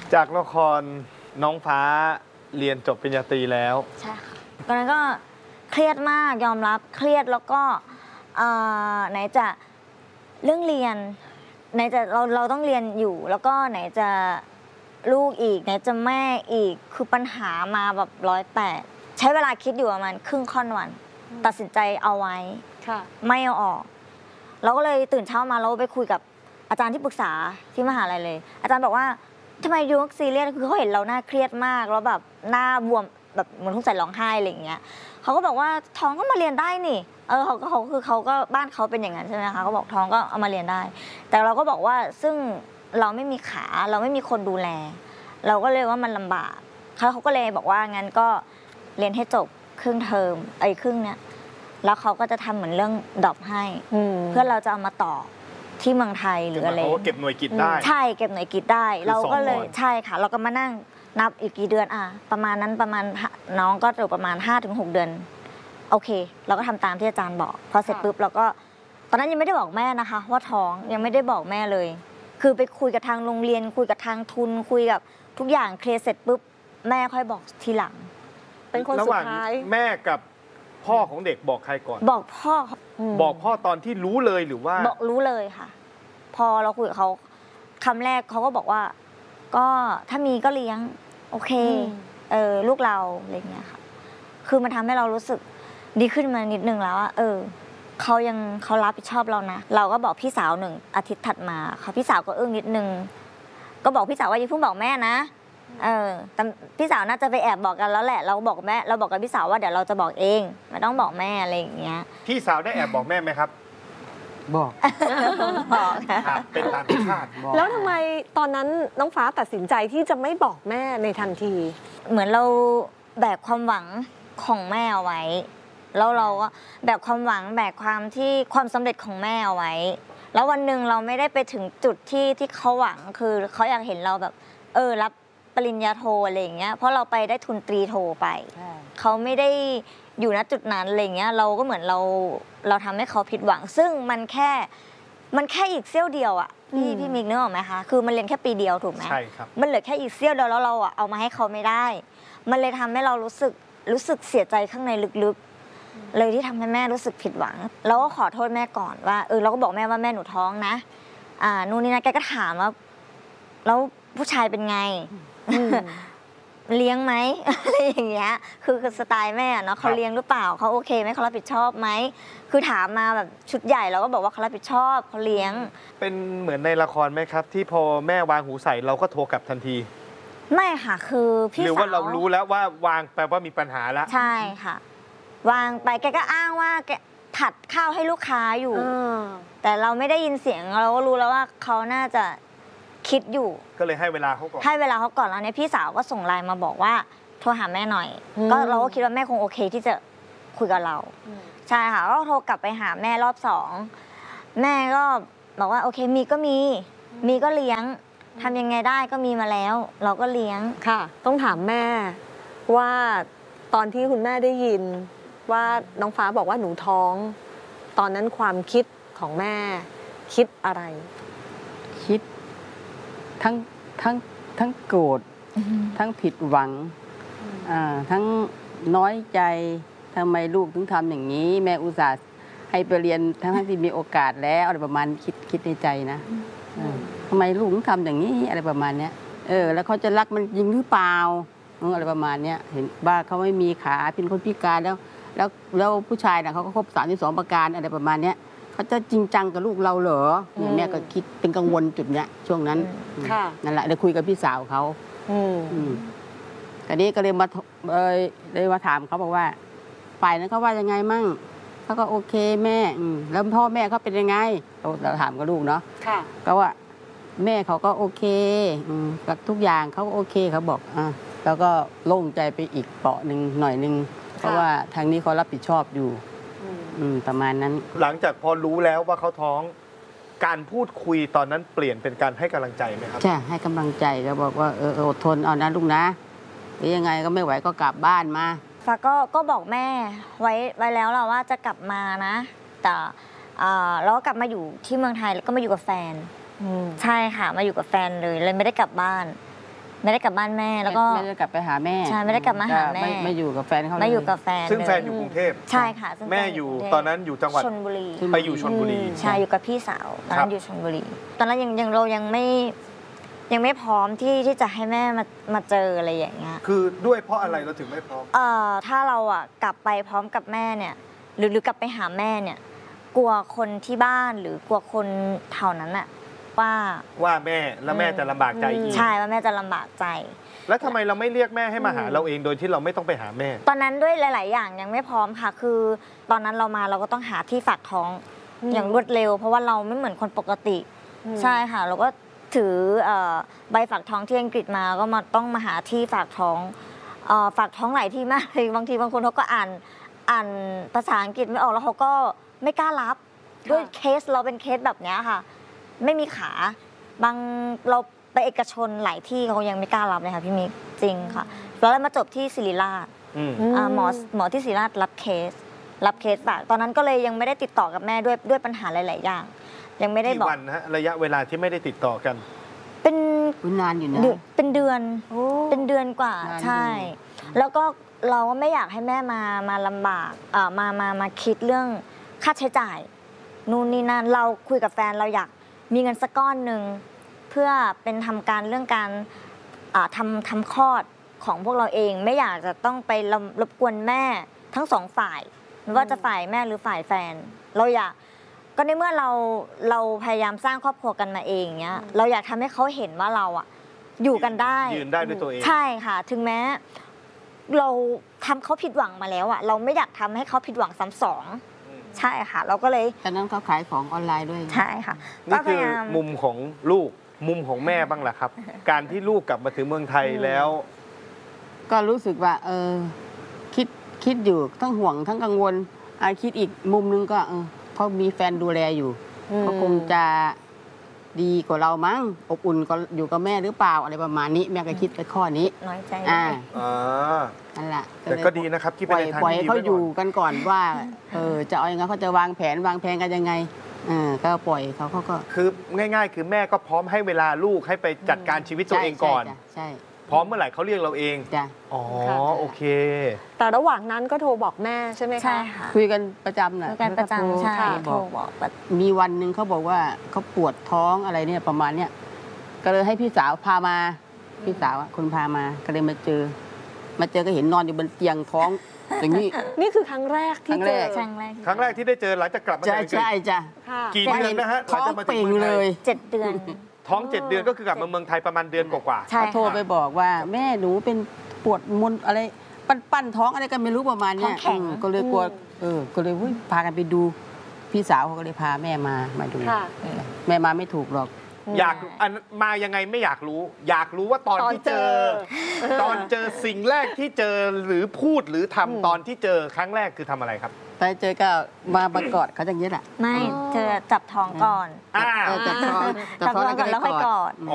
จากละครน้องฟ้าเรียนจบปริญญาตรีแล้วใช่ค่ะตอนนั้นก็เครียดมากยอมรับเครียดแล้วก็ไหนจะเรื่องเรียนไหนจะเราต้องเรียนอยู่แล้วก็ไหนจะลูกอีกไหนจะแม่อีกคือปัญหามาแบบ108ใช้เวลาคิดอยู่ประมาณครึ่งค่อนวันตัดสินใจเอาไว้ไม่เอาออกเราก็เลยตื่นเช้ามาเราไปคุยกับอาจารย์ที่ปรึกษาที่มหาลัยเลยอาจารย์บอกว่าทำไมยูซีเรียสคือเขาเห็นเราหน้าเครียดมากแล้วแบบหน้าบวมแบบเหมือนทุกใส่ร้องไห้อะไรอย่างเงี้ยเขาก็บอกว่าท้องก็มาเรียนได้นี่เขาก็บ้านเขาเป็นอย่างนั้นใช่ไหมคะเขาบอกท้องก็เอามาเรียนได้แต่เราก็บอกว่าซึ่งเราไม่มีขาเราไม่มีคนดูแลเราก็เลยว่ามันลำบากเขาก็เลยบอกว่างั้นก็เรียนให้จบครึ่งเทอมครึ่งเนี้ยแล้วเขาก็จะทำเหมือนเรื่องดรอปให้เพื่อเราจะเอามาต่อที่เมืองไทยหรืออะไรเขาก็เก็บหน่วยกิตได้ใช่เก็บหน่วยกิตได้เราก็เลยใช่ค่ะเราก็มานั่งนับอีกกี่เดือนประมาณนั้นประมาณน้องก็อยู่ประมาณ 5-6 เดือนโอเคเราก็ทำตามที่อาจารย์บอกพอเสร็จปุ๊บเราก็ตอนนั้นยังไม่ได้บอกแม่นะคะว่าท้องยังไม่ได้บอกแม่เลยคือไปคุยกับทางโรงเรียนคุยกับทางทุนคุยกับทุกอย่างเคลียร์เสร็จปุ๊บแม่ค่อยบอกทีหลังเป็นคนสุดท้ายแม่กับพ่อของเด็กบอกใครก่อนบอกพ่อบอกพ่อตอนที่รู้เลยหรือว่าบอกรู้เลยค่ะพอเราคุยกับเขาคำแรกเขาก็บอกว่าก็ถ้ามีก็เลี้ยงโอเคลูกเราอะไรเงี้ยค่ะคือมันทำให้เรารู้สึกดีขึ้นมานิดนึงแล้วว่าเขารับผิดชอบเรานะเราก็บอกพี่สาว1 อาทิตย์ถัดมาค่ะพี่สาวก็อึ้งนิดนึงก็บอกพี่สาวว่าอย่าเพิ่งบอกแม่นะแต่พี่สาวน่าจะไปแอบบอกกันแล้วแหละเราบอกกับแม่เราบอกกับพี่สาวว่าเดี๋ยวเราจะบอกเองไม่ต้องบอกแม่อะไรอย่างเงี้ยพี่สาวได้แอบบอกแม่ไหมครับบอกเป็นตามธรรมชาติแล้วทำไมตอนนั้นน้องฟ้าตัดสินใจที่จะไม่บอกแม่ในทันทีเหมือนเราแบกความหวังของแม่เอาไว้แล้วเราก็แบกความหวังแบกความสำเร็จของแม่เอาไว้แล้ววันหนึ่งเราไม่ได้ไปถึงจุดที่เขาหวังคือเขาอยากเห็นเราแบบรับปริญญาโทอะไรอย่างเงี้ยเพราะเราไปได้ทุนตรีโทไปเขาไม่ได้อยู่ณจุดนั้นอะไรเงี้ยเราก็เหมือนเราทำให้เขาผิดหวังซึ่งมันแค่อีกเสี้ยวเดียวพี่มิกนึกออกไหมคะคือมันเรียนแค่ปีเดียวถูกไหมใช่ครับมันเหลือแค่อีกเสี้ยวเดียวแล้วเราเอามาให้เขาไม่ได้มันเลยทำให้เรารู้สึกเสียใจข้างในลึกๆเลยที่ทำให้แม่รู้สึกผิดหวังเราก็ขอโทษแม่ก่อนว่าเราก็บอกแม่ว่าแม่หนูท้องนะนู่นนี่นะแกก็ถามว่าแล้วผู้ชายเป็นไงเลี้ยงไหมอะไรอย่างเงี้ยคือสไตล์แม่เนาะเขาเลี้ยงหรือเปล่าเขาโอเคไหมเขารับผิดชอบไหมคือถามมาแบบชุดใหญ่เราก็บอกว่าเขารับผิดชอบเขาเลี้ยงเป็นเหมือนในละครไหมครับที่พอแม่วางหูใส่เราก็โทรกลับทันทีไม่ค่ะคือพี่สาวหรือว่าเรารู้แล้วว่าวางแปลว่ามีปัญหาแล้วใช่ค่ะวางไปแกก็อ้างว่าแกผัดข้าวให้ลูกค้าอยู่แต่เราไม่ได้ยินเสียงเราก็รู้แล้วว่าเขาน่าจะคิดอยู่ก็เลยให้เวลาเขาก่อนแล้วเนี่ยพี่สาวก็ส่งไลน์มาบอกว่าโทรหาแม่หน่อยก็เราก็คิดว่าแม่คงโอเคที่จะคุยกับเราใช่ค่ะก็โทรกลับไปหาแม่รอบ2แม่ก็บอกว่าโอเคมีก็เลี้ยงทำยังไงได้ก็มีมาแล้วเราก็เลี้ยงค่ะต้องถามแม่ว่าตอนที่คุณแม่ได้ยินว่าน้องฟ้าบอกว่าหนูท้องตอนนั้นความคิดของแม่คิดอะไรคิดทั้งโกรธทั้งผิดหวังทั้งน้อยใจทำไมลูกถึงทำอย่างนี้แม่อุตส่าห์ให้ไปเรียนทั้งที่มีโอกาสแล้วอะไรประมาณคิดในใจนะทำไมลูกถึงทำอย่างนี้อะไรประมาณนี้แล้วเขาจะรักมันจริงหรือเปล่าอะไรประมาณนี้เห็นว่าเขาไม่มีขาเป็นคนพิการแล้วผู้ชายน่ะเขาก็ครบ32 ประการอะไรประมาณนี้เขาจะจริงจังกับลูกเราเหรอเนี่ยแม่ก็คิดเป็นกังวลจุดเนี้ยช่วงนั้นนั่นแหละได้คุยกับพี่สาวเขาตอนนี้ก็เลยมาถามเขาบอกว่าฝ่ายนั้นเขาว่ายังไงมั่งเขาก็โอเคแม่แล้วพ่อแม่เขาเป็นยังไงเราถามกับลูกเนาะก็ว่าแม่เขาก็โอเคกับทุกอย่างเขาโอเคเขาบอกแล้วก็โล่งใจไปอีกเปาะหนึ่งหน่อยนึงเพราะว่าทางนี้เขารับผิดชอบอยู่ประมาณนั้นหลังจากพอรู้แล้วว่าเขาท้องการพูดคุยตอนนั้นเปลี่ยนเป็นการให้กำลังใจไหมครับใช่ให้กำลังใจก็บอกว่าอดทนเอานะลูกนะหรือยังไงก็ไม่ไหวก็กลับบ้านมาฟ้าก็บอกแม่ไว้แล้วเราว่าจะกลับมานะแต่เราก็กลับมาอยู่ที่เมืองไทยแล้วก็มาอยู่กับแฟนใช่ค่ะมาอยู่กับแฟนเลยไม่ได้กลับบ้านไม่ได้กลับบ้านแม่แล้วก็ไม่ได้กลับไปหาแม่ใช่ไม่ได้กลับมาหาแม่ไม่อยู่กับแฟนเขาเลยไม่อยู่กับแฟนซึ่งแฟนเลยอยู่กรุงเทพใช่ค่ะซึ่งแม่ฟอยู่กรุงเทพตอนนั้นอยู่จังหวัดชลบุรีไปอยู่ชลบุรีใช่อยู่กับพี่สาวตอนครันั้บนอยู่ชลบุรีตอนนั้นยังเรายังไม่พร้อมที่จะให้แม่มาเจออะไรอย่างเงี้ยคือด้วยเพราะอะไรเราถึงไม่พร้อมถ้าเราอ่ะกลับไปพร้อมกับแม่เนี่ยหรือกลับไปหาแม่เนี่ยกลัวคนที่บ้านหรือกลัวคนแถวนั้นอ่ะว่าแม่แล้วแม่จะลำบากใจอีกใช่ว่าแม่จะลำบากใจแล้วทำไมเราไม่เรียกแม่ให้มาหาเราเองโดยที่เราไม่ต้องไปหาแม่ตอนนั้นด้วยหลาย ๆ อย่างยังไม่พร้อมค่ะคือตอนนั้นเราก็ต้องหาที่ฝากท้องอย่างรวดเร็ว เพราะว่าเราไม่เหมือนคนปกติ ใช่ค่ะเราก็ถือใบฝากท้องที่อังกฤษมาก็ต้องมาหาที่ฝากท้องฝากท้องหลายที่มากเลยบางทีบางคนเขาก็อ่านภาษาอังกฤษไม่ออกแล้วเขาก็ไม่กล้ารับด้วยเคสเราเป็นเคสแบบเนี้ยค่ะ ไม่มีขาบางเราไปเอกชนหลายที่เขายังไม่กล้ารับเลยค่ะพี่มิกจริงค่ะแล้วเรามาจบที่ศิริราช หมอที่ศิริราชรับเคสฝากตอนนั้นก็เลยยังไม่ได้ติดต่อกับแม่ด้วยปัญหาหลาย ๆ อย่าง ยังไม่ได้กี่บอกวันฮะระยะเวลาที่ไม่ได้ติดต่อกันเป็นอุ๊ยนานอยู่นะเป็นเดือนกว่านานอยู่ใช่ แล้วก็เราก็ไม่อยากให้แม่มาลำบากมาคิดเรื่องค่าใช้จ่ายนู่นนี่นั่นเราคุยกับแฟนเราอยากมีเงินสักก้อนหนึ่งเพื่อเป็นทำการเรื่องการทำคลอดของพวกเราเองไม่อยากจะต้องไปรบกวนแม่ทั้งสองฝ่ายไม่ว่าจะฝ่ายแม่หรือฝ่ายแฟนเราอยากก็ในเมื่อเราพยายามสร้างครอบครัวกันมาเองเนี้ยเราอยากทำให้เขาเห็นว่าเราอะอยู่กันได้ยืนได้ด้วยตัวเองใช่ค่ะ ถึงแม้เราทำเขาผิดหวังมาแล้วอะเราไม่อยากทำให้เขาผิดหวังซ้ำสองใช่ค่ะ เราก็เลยตอนนั้นเขาขายของออนไลน์ด้วยใช่ค่ะนี่คือก็พยายามมุมของลูกมุมของแม่บ้างล่ะครับ การที่ลูกกลับมาถึงเมืองไทยแล้วก็รู้สึกว่าคิดอยู่ทั้งห่วงทั้งกังวลคิดอีกมุมนึงก็เขามีแฟนดูแลอยู่เขาคงจะดีกว่าเรามั้งอบอุ่นก็อยู่กับแม่หรือเปล่าอะไรประมาณนี้แม่ก็คิดไปข้อนี้น้อยใจอ่าอ่านั่นแหละแต่ก็ดีนะครับที่ปไปล่อยในทางปล่อยที่ให้ดีเขาไว้อก่ยู่อนกันก่อนว่าจะเอายังไงเขาจะวางแผนกันยังไงก็ปล่อยเขาก็คือง่ายๆ คือแม่ก็พร้อมให้เวลาลูกให้ไปจัดการชีวิตตัวเองก่อนใช่พร้อมเมื่อไหร่เขาเรียกเราเองจ้ะอ๋อค่ะโอเคแต่ระหว่างนั้นก็โทรบอกแม่ใช่ไหมคะใช่ค่ะคุยกันประจำน่ะคุยกันประจำใช่เขาโทบรอกบอกแบบมีวันหนึ่งเขาบอกว่าเขาปวดท้องอะไรเนี่ยประมาณเนี้ยก็เลยให้พี่สาวพามาพี่สาวคนพามาก็เลยมาเจอก็เห็นนอนอยู่บนเตียงท้องอย่างนี้นี่คือครั้งแรกที่ครั้งเจแรอกครั้งแรกครั้งแรกที่ได้เจอหลังจากกลับมาใช่จากอังกฤษใช่จ้ะค่ะกี่เดือนนะฮะท้องหลัจากมาถึเป่งมืไทเลย 7 เดือนท้อง 7 เดือนก็คือกลับมาเมืองไทยประมาณเดือนกว่าใช่เขาโทรค่ะไปบอกว่าแม่หนูเป็นปวดมนอะไรปั้นท้องอะไรกันไม่รู้ประมาณเนี้ยท้องแข็งก็เลยกลัวก็เลยพากันไปดู พี่สาวเขาก็เลยพาแม่มาดูค่ะแม่มาไม่ถูกหรอกอยากอันมายังไงไม่อยากรู้ อยากรู้ว่าตอนที่เจอ ตอนเจอสิ่งแรกที่เจอหรือพูดหรือทำตอนที่เจอครั้งแรกคือทำอะไรครับไปเจอก็มาประกอดเขาอย่างนี้ยแหละไม่เธอจับท้องก่อนอ่าจับท้องจับท้องก่อนแล้วค่อยกอด